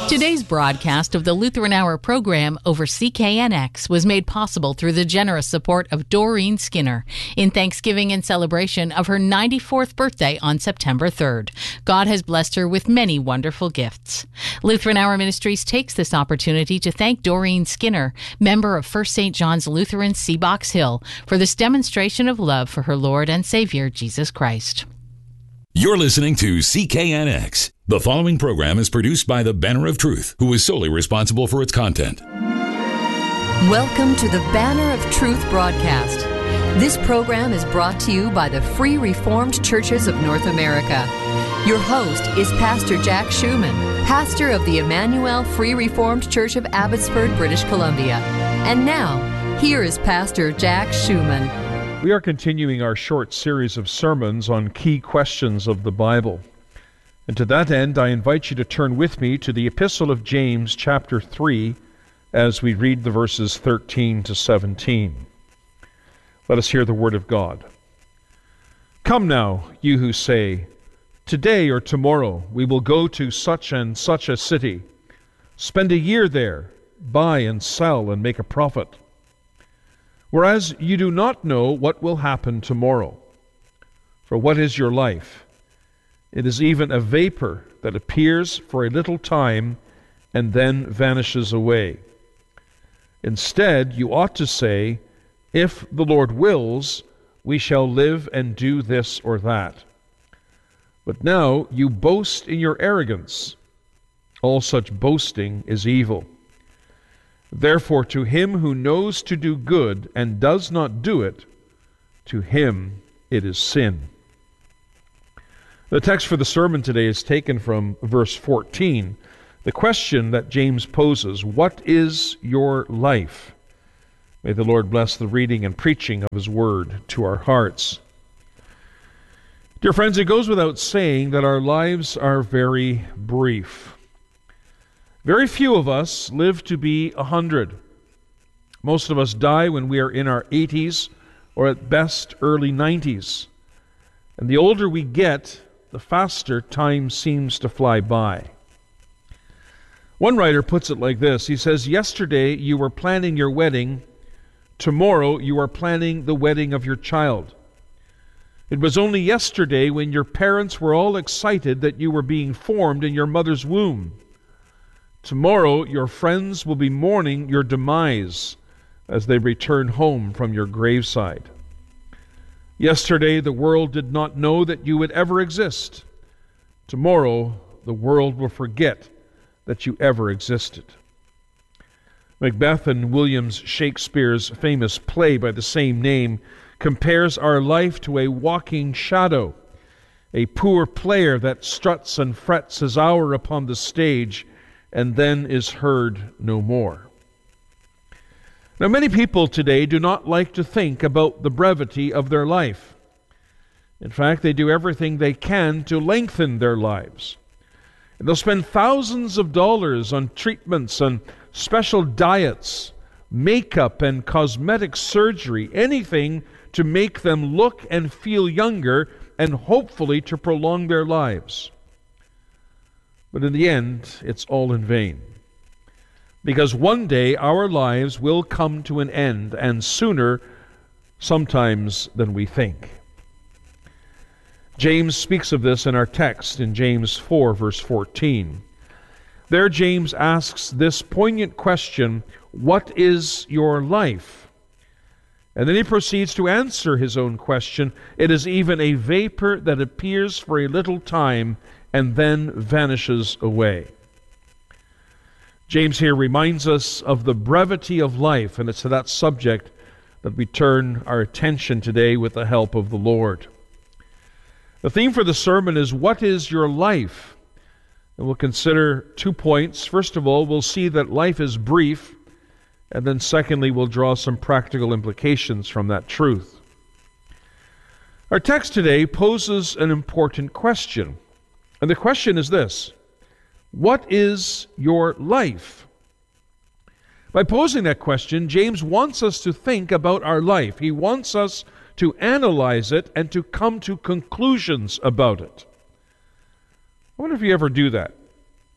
Today's broadcast of the Lutheran Hour program over CKNX was made possible through the generous support of Doreen Skinner in thanksgiving and celebration of her 94th birthday on September 3rd. God has blessed her with many wonderful gifts. Lutheran Hour Ministries takes this opportunity to thank Doreen Skinner, member of First St. John's Lutheran, Seabox Hill, for this demonstration of love for her Lord and Savior, Jesus Christ. You're listening to CKNX. The following program is produced by the Banner of Truth, who is solely responsible for its content. Welcome to the Banner of Truth broadcast. This program is brought to you by the Free Reformed Churches of North America. Your host is Pastor Jack Schumann, pastor of the Emmanuel Free Reformed Church of Abbotsford, British Columbia. And now, here is Pastor Jack Schumann. We are continuing our short series of sermons on key questions of the Bible. And to that end, I invite you to turn with me to the Epistle of James, chapter 3, as we read the verses 13 to 17. Let us hear the word of God. Come now, you who say, today or tomorrow we will go to such and such a city, spend a year there, buy and sell and make a profit. Whereas you do not know what will happen tomorrow. For what is your life? It is even a vapor that appears for a little time and then vanishes away. Instead, you ought to say, if the Lord wills, we shall live and do this or that. But now you boast in your arrogance. All such boasting is evil. Therefore, to him who knows to do good and does not do it, to him it is sin. The text for the sermon today is taken from verse 14. The question that James poses, what is your life? May the Lord bless the reading and preaching of his word to our hearts. Dear friends, it goes without saying that our lives are very brief. Very few of us live to be 100. Most of us die when we are in our 80s or at best early 90s. And the older we get, the faster time seems to fly by. One writer puts it like this. He says, yesterday you were planning your wedding. Tomorrow you are planning the wedding of your child. It was only yesterday when your parents were all excited that you were being formed in your mother's womb. Tomorrow your friends will be mourning your demise as they return home from your graveside. Yesterday the world did not know that you would ever exist. Tomorrow the world will forget that you ever existed. Macbeth, in William Shakespeare's famous play by the same name, compares our life to a walking shadow, a poor player that struts and frets his hour upon the stage and then is heard no more. Now, many people today do not like to think about the brevity of their life. In fact, they do everything they can to lengthen their lives. And they'll spend thousands of dollars on treatments and special diets, makeup and cosmetic surgery, anything to make them look and feel younger and hopefully to prolong their lives. But in the end, it's all in vain. Because one day our lives will come to an end, and sooner sometimes than we think. James speaks of this in our text in James 4, verse 14. There James asks this poignant question, what is your life? And then he proceeds to answer his own question. It is even a vapor that appears for a little time and then vanishes away. James here reminds us of the brevity of life, and it's to that subject that we turn our attention today with the help of the Lord. The theme for the sermon is, what is your life? And we'll consider 2 points. First of all, we'll see that life is brief, and then secondly, we'll draw some practical implications from that truth. Our text today poses an important question. And the question is this: what is your life? By posing that question, James wants us to think about our life. He wants us to analyze it and to come to conclusions about it. I wonder if you ever do that.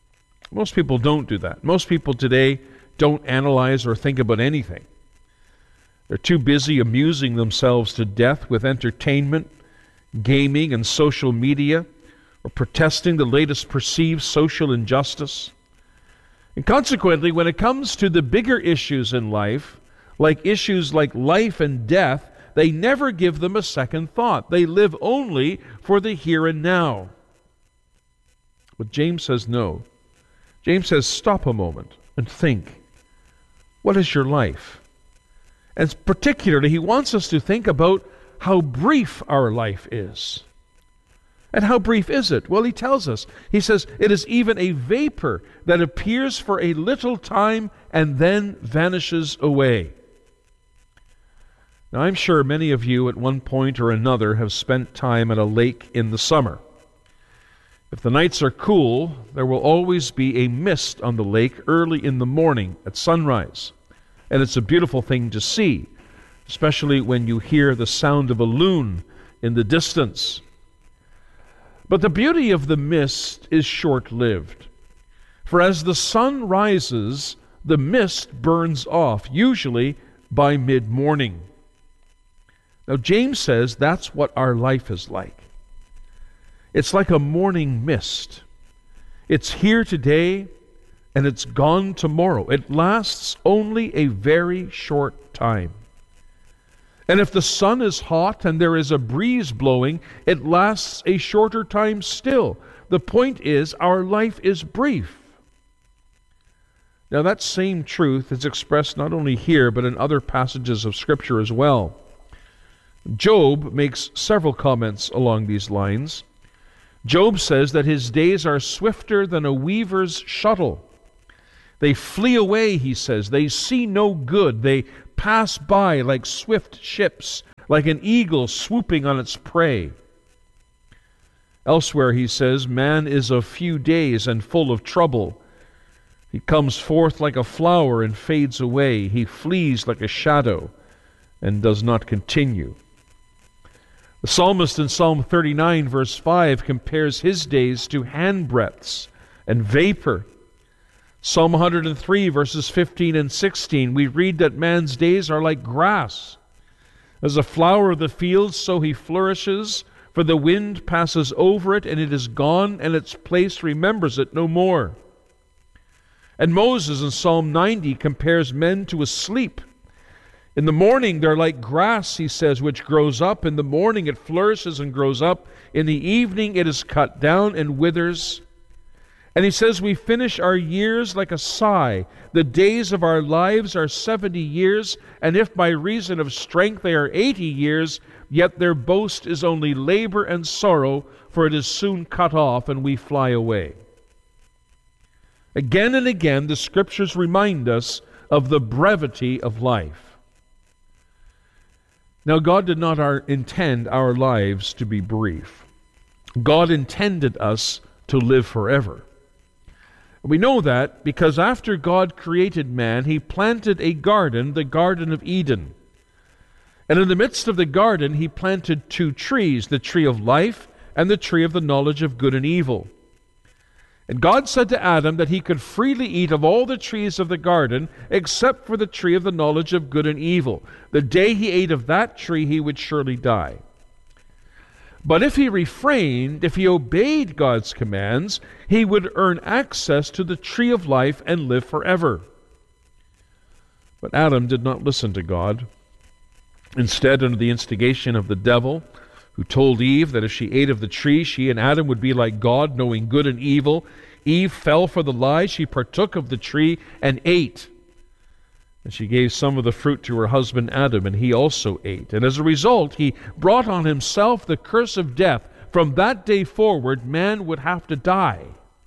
Most people don't do that. Most people today don't analyze or think about anything. They're too busy amusing themselves to death with entertainment, gaming, and social media, or protesting the latest perceived social injustice. And consequently, when it comes to the bigger issues in life, like issues like life and death, they never give them a second thought. They live only for the here and now. But James says no. James says, stop a moment and think. What is your life? And particularly, he wants us to think about how brief our life is. And how brief is it? Well, he tells us. He says, it is even a vapor that appears for a little time and then vanishes away. Now, I'm sure many of you at one point or another have spent time at a lake in the summer. If the nights are cool, there will always be a mist on the lake early in the morning at sunrise. And it's a beautiful thing to see, especially when you hear the sound of a loon in the distance. But the beauty of the mist is short-lived. For as the sun rises, the mist burns off, usually by mid-morning. Now, James says that's what our life is like. It's like a morning mist. It's here today, and it's gone tomorrow. It lasts only a very short time. And if the sun is hot and there is a breeze blowing, it lasts a shorter time still. The point is, our life is brief. Now, that same truth is expressed not only here, but in other passages of Scripture as well. Job makes several comments along these lines. Job says that his days are swifter than a weaver's shuttle. They flee away, he says. They see no good. They pass by like swift ships, like an eagle swooping on its prey. Elsewhere he says, man is of few days and full of trouble. He comes forth like a flower and fades away. He flees like a shadow and does not continue. The psalmist in Psalm 39, verse 5, compares his days to handbreadths and vapor. Psalm 103, verses 15 and 16, we read that man's days are like grass. As a flower of the field, so he flourishes, for the wind passes over it, and it is gone, and its place remembers it no more. And Moses in Psalm 90 compares men to a sleep. In the morning they're like grass, he says, which grows up. In the morning it flourishes and grows up. In the evening it is cut down and withers. And he says, we finish our years like a sigh. The days of our lives are 70 years, and if by reason of strength they are 80 years, yet their boast is only labor and sorrow, for it is soon cut off, and we fly away. Again and again, the Scriptures remind us of the brevity of life. Now, God did not intend our lives to be brief. God intended us to live forever. We know that because after God created man, He planted a garden, the Garden of Eden. And in the midst of the garden, He planted two trees, the tree of life and the tree of the knowledge of good and evil. And God said to Adam that he could freely eat of all the trees of the garden except for the tree of the knowledge of good and evil. The day he ate of that tree, he would surely die. But if he refrained, if he obeyed God's commands, he would earn access to the tree of life and live forever. But Adam did not listen to God. Instead, under the instigation of the devil, who told Eve that if she ate of the tree, she and Adam would be like God, knowing good and evil, Eve fell for the lie. She partook of the tree and ate. And she gave some of the fruit to her husband Adam, and he also ate. And as a result, he brought on himself the curse of death. From that day forward, man would have to die.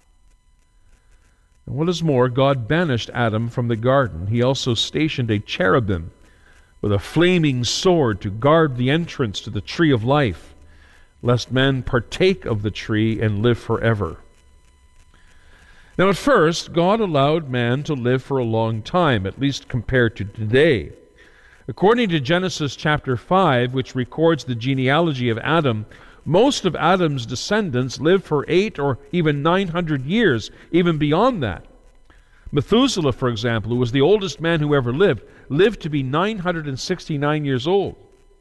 And what is more, God banished Adam from the garden. He also stationed a cherubim with a flaming sword to guard the entrance to the tree of life, lest man partake of the tree and live forever. Now at first, God allowed man to live for a long time, at least compared to today. According to Genesis chapter 5, which records the genealogy of Adam, Most of Adam's descendants lived for 8 or even 900 years, even beyond that. Methuselah, for example, who was the oldest man who ever lived to be 969 years old.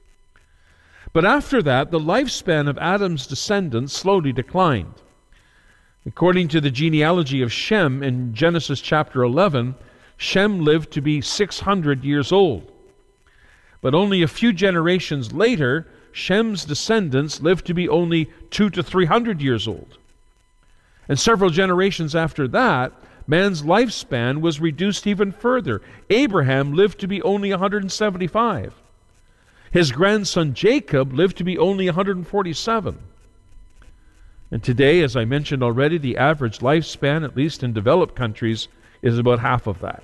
But after that, the lifespan of Adam's descendants slowly declined. According to the genealogy of Shem in Genesis chapter 11, Shem lived to be 600 years old. But only a few generations later, Shem's descendants lived to be only 200 to 300 years old. And several generations after that, man's lifespan was reduced even further. Abraham lived to be only 175. His grandson Jacob lived to be only 147. And today, as I mentioned already, the average lifespan, at least in developed countries, is about half of that.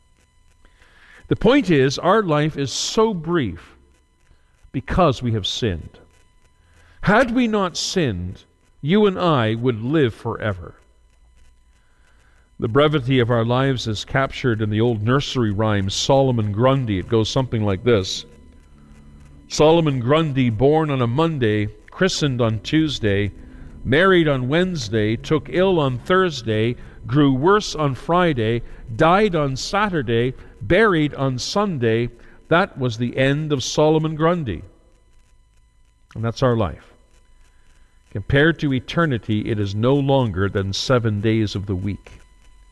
The point is, our life is so brief because we have sinned. Had we not sinned, you and I would live forever. The brevity of our lives is captured in the old nursery rhyme, Solomon Grundy. It goes something like this. Solomon Grundy, born on a Monday, christened on Tuesday, married on Wednesday, took ill on Thursday, grew worse on Friday, died on Saturday, buried on Sunday. That was the end of Solomon Grundy. And that's our life. Compared to eternity, it is no longer than 7 days of the week.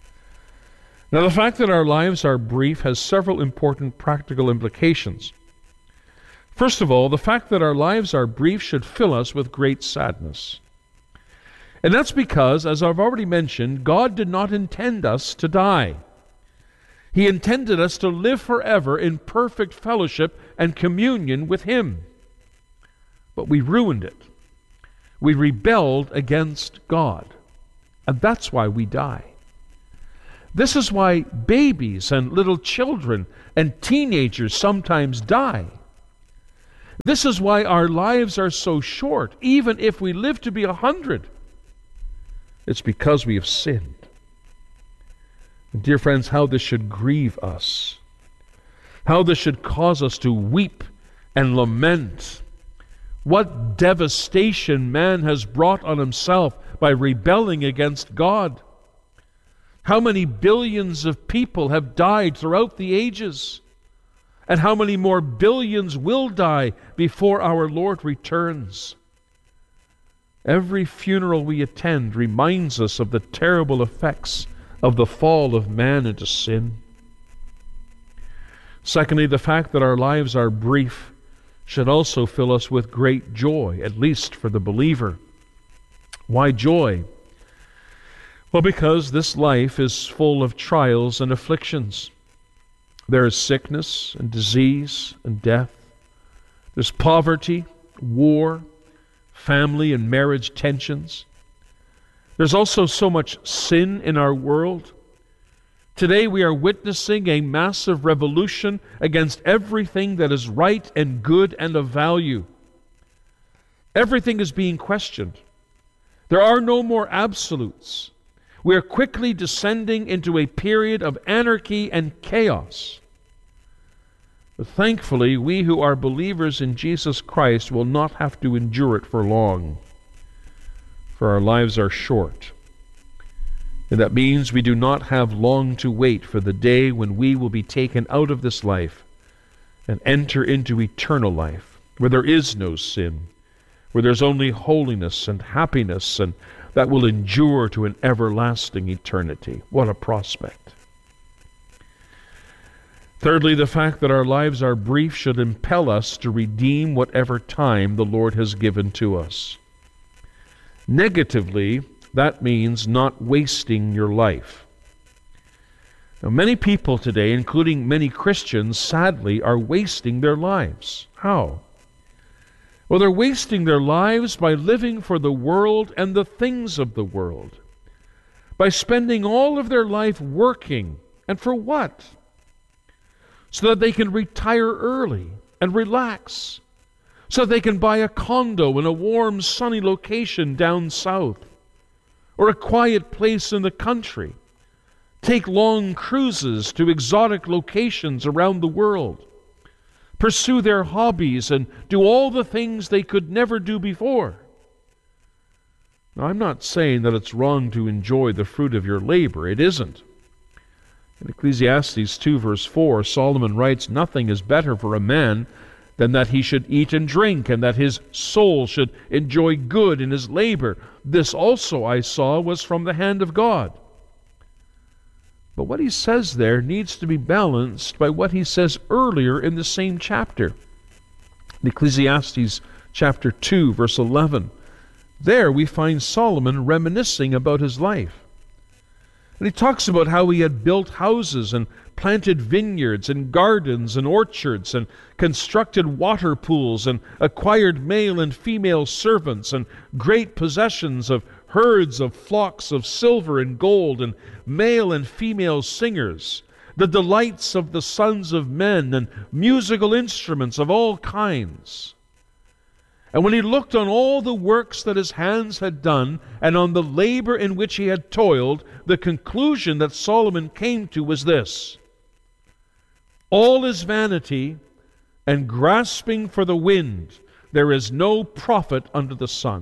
Now, the fact that our lives are brief has several important practical implications. First of all, the fact that our lives are brief should fill us with great sadness. And that's because, as I've already mentioned, God did not intend us to die. He intended us to live forever in perfect fellowship and communion with Him. But we ruined it. We rebelled against God. And that's why we die. This is why babies and little children and teenagers sometimes die. This is why our lives are so short, even if we live to be 100. It's because we have sinned. And dear friends, how this should grieve us. How this should cause us to weep and lament. What devastation man has brought on himself by rebelling against God. How many billions of people have died throughout the ages? And how many more billions will die before our Lord returns? Every funeral we attend reminds us of the terrible effects of the fall of man into sin. Secondly, the fact that our lives are brief should also fill us with great joy, at least for the believer. Why joy? Well, because this life is full of trials and afflictions. There is sickness and disease and death. There's poverty, war, family and marriage tensions. There's also so much sin in our world. Today we are witnessing a massive revolution against everything that is right and good and of value. Everything is being questioned. There are no more absolutes. We are quickly descending into a period of anarchy and chaos. But thankfully, we who are believers in Jesus Christ will not have to endure it for long, for our lives are short. And that means we do not have long to wait for the day when we will be taken out of this life and enter into eternal life, where there is no sin, where there's only holiness and happiness, and that will endure to an everlasting eternity. What a prospect. Thirdly, the fact that our lives are brief should impel us to redeem whatever time the Lord has given to us. Negatively, that means not wasting your life. Now, many people today, including many Christians, sadly, are wasting their lives. How? Well, they're wasting their lives by living for the world and the things of the world, by spending all of their life working. And for what? So that they can retire early and relax, so that they can buy a condo in a warm, sunny location down south, or a quiet place in the country, take long cruises to exotic locations around the world, pursue their hobbies, and do all the things they could never do before. Now, I'm not saying that it's wrong to enjoy the fruit of your labor. It isn't. In Ecclesiastes 2 verse 4, Solomon writes, "Nothing is better for a man than that he should eat and drink, and that his soul should enjoy good in his labor. This also I saw was from the hand of God." But what he says there needs to be balanced by what he says earlier in the same chapter. In Ecclesiastes chapter 2 verse 11, there we find Solomon reminiscing about his life. And he talks about how he had built houses and planted vineyards and gardens and orchards and constructed water pools and acquired male and female servants and great possessions of herds of flocks of silver and gold and male and female singers, the delights of the sons of men and musical instruments of all kinds. And when he looked on all the works that his hands had done, and on the labor in which he had toiled, the conclusion that Solomon came to was this: all is vanity and grasping for the wind. There is no profit under the sun.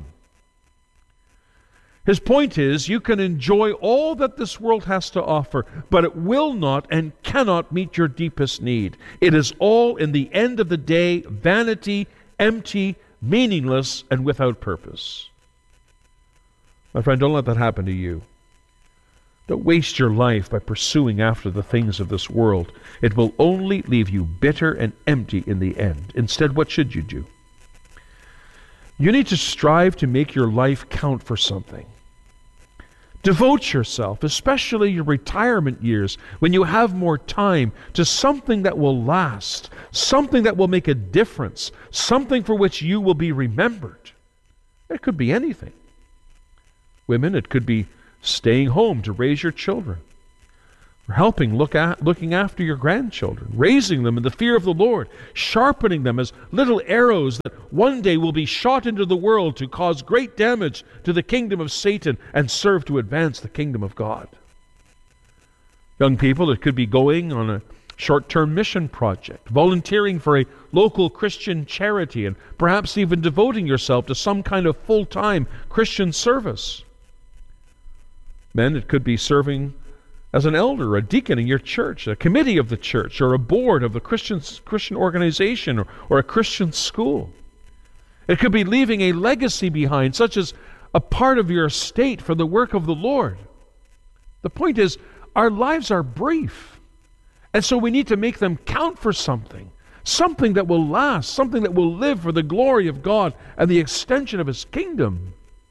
His point is, you can enjoy all that this world has to offer, but it will not and cannot meet your deepest need. It is all, in the end of the day, vanity, empty, meaningless, and without purpose. My friend, don't let that happen to you. Don't waste your life by pursuing after the things of this world. It will only leave you bitter and empty in the end. Instead, what should you do? You need to strive to make your life count for something. Devote yourself, especially your retirement years, when you have more time, to something that will last, something that will make a difference, something for which you will be remembered. It could be anything. Women, it could be staying home to raise your children, or looking after your grandchildren, raising them in the fear of the Lord, sharpening them as little arrows that one day will be shot into the world to cause great damage to the kingdom of Satan and serve to advance the kingdom of God. Young people, it could be going on a short-term mission project, volunteering for a local Christian charity, and perhaps even devoting yourself to some kind of full-time Christian service. Men, it could be serving as an elder, a deacon in your church, a committee of the church, or a board of a Christian organization, or a Christian school. It could be leaving a legacy behind, such as a part of your estate for the work of the Lord. The point is, our lives are brief, and so we need to make them count for something that will last, something that will live for the glory of God and the extension of His kingdom.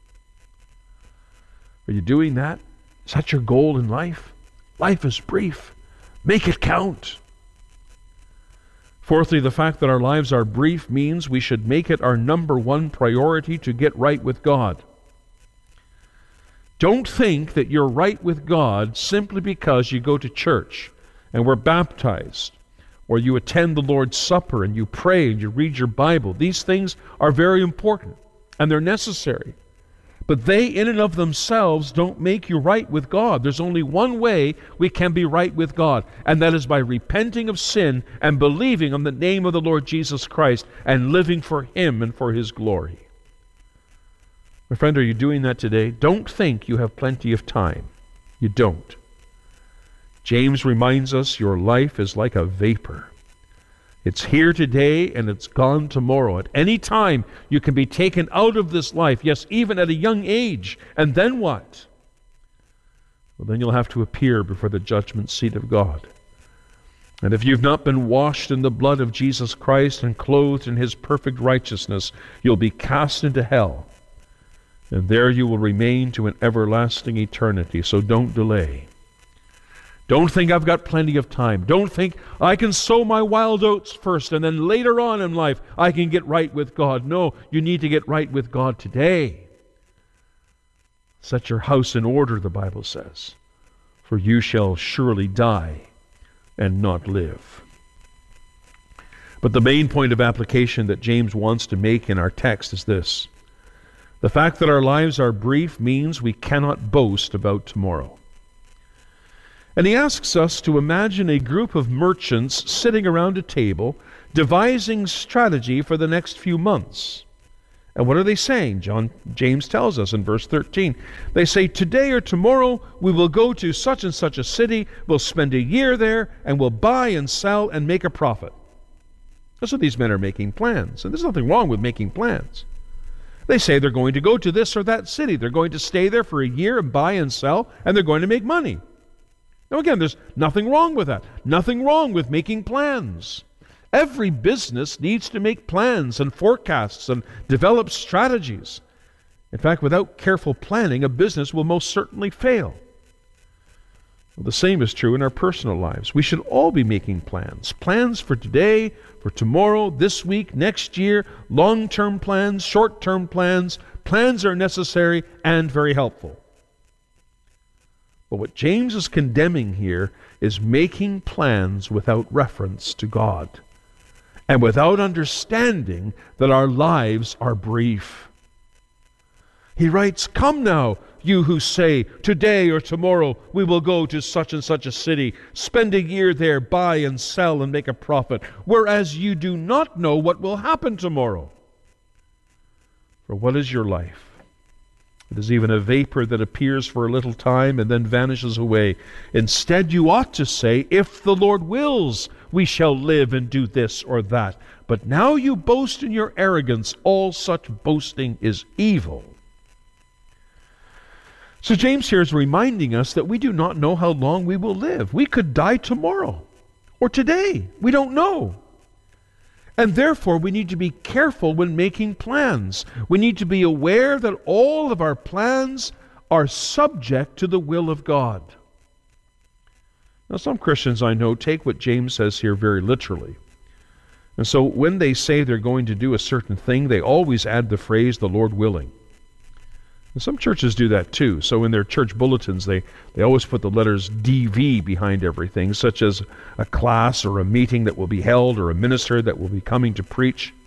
Are you doing that? Is that your goal in life? Life is brief. Make it count. Fourthly, the fact that our lives are brief means we should make it our number one priority to get right with God. Don't think that you're right with God simply because you go to church and were baptized, or you attend the Lord's Supper and you pray and you read your Bible. These things are very important and they're necessary. But they, in and of themselves, don't make you right with God. There's only one way we can be right with God, and that is by repenting of sin and believing on the name of the Lord Jesus Christ and living for Him and for His glory. My friend, are you doing that today? Don't think you have plenty of time. You don't. James reminds us your life is like a vapor. It's here today and it's gone tomorrow. At any time, you can be taken out of this life, yes, even at a young age. And then what? Well, then you'll have to appear before the judgment seat of God. And if you've not been washed in the blood of Jesus Christ and clothed in His perfect righteousness, you'll be cast into hell. And there you will remain to an everlasting eternity. So don't delay. Don't think I've got plenty of time. Don't think I can sow my wild oats first and then later on in life I can get right with God. No, you need to get right with God today. Set your house in order, the Bible says, for you shall surely die and not live. But the main point of application that James wants to make in our text is this: the fact that our lives are brief means we cannot boast about tomorrow. And he asks us to imagine a group of merchants sitting around a table, devising strategy for the next few months. And what are they saying? James tells us in verse 13. They say, today or tomorrow we will go to such and such a city, we'll spend a year there, and we'll buy and sell and make a profit. That's what these men are making plans. And there's nothing wrong with making plans. They say they're going to go to this or that city. They're going to stay there for a year and buy and sell, and they're going to make money. Now again, there's nothing wrong with that. Nothing wrong with making plans. Every business needs to make plans and forecasts and develop strategies. In fact, without careful planning, a business will most certainly fail. Well, the same is true in our personal lives. We should all be making plans. Plans for today, for tomorrow, this week, next year, long-term plans, short-term plans. Plans are necessary and very helpful. But what James is condemning here is making plans without reference to God, and without understanding that our lives are brief. He writes, come now, you who say, today or tomorrow we will go to such and such a city, spend a year there, buy and sell and make a profit, whereas you do not know what will happen tomorrow. For what is your life? It is even a vapor that appears for a little time and then vanishes away. Instead, you ought to say, if the Lord wills, we shall live and do this or that. But now you boast in your arrogance. All such boasting is evil. So James here is reminding us that we do not know how long we will live. We could die tomorrow or today. We don't know. And therefore, we need to be careful when making plans. We need to be aware that all of our plans are subject to the will of God. Now, some Christians I know take what James says here very literally. And so when they say they're going to do a certain thing, they always add the phrase, the Lord willing. And some churches do that too. So in their church bulletins, they always put the letters DV behind everything, such as a class or a meeting that will be held or a minister that will be coming to preach.